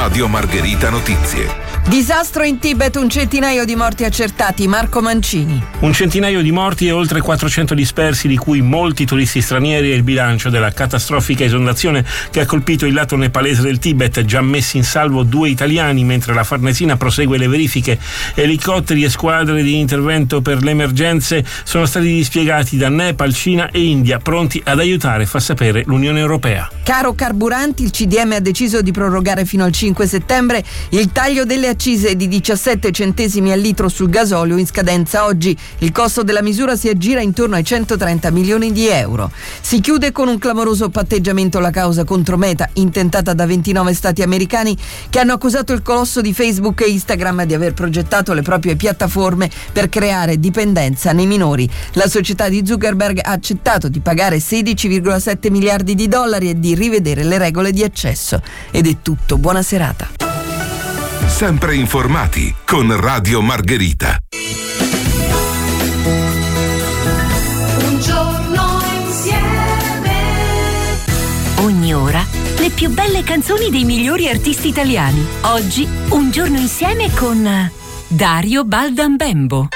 Radio Margherita Notizie. Disastro in Tibet, 100 di morti accertati. Marco Mancini. 100 di morti e oltre 400 dispersi, di cui molti turisti stranieri, è il bilancio della catastrofica esondazione che ha colpito il lato nepalese del Tibet. Già messi in salvo 2 italiani, mentre la Farnesina prosegue le verifiche. Elicotteri e squadre di intervento per le emergenze sono stati dispiegati da Nepal, Cina e India, pronti ad aiutare, fa sapere l'Unione Europea. Caro carburanti, il CDM ha deciso di prorogare fino al 5 settembre il taglio delle accise di 17 centesimi al litro sul gasolio in scadenza oggi. Il costo della misura si aggira intorno ai 130 milioni di euro. Si chiude con un clamoroso patteggiamento la causa contro Meta, intentata da 29 stati americani che hanno accusato il colosso di Facebook e Instagram di aver progettato le proprie piattaforme per creare dipendenza nei minori. La società di Zuckerberg ha accettato di pagare 16,7 miliardi di dollari e di rivedere le regole di accesso. Ed è tutto, buona serata. Sempre informati con Radio Margherita. Un giorno insieme. Ogni ora le più belle canzoni dei migliori artisti italiani. Oggi Un giorno insieme con Dario Baldambembo.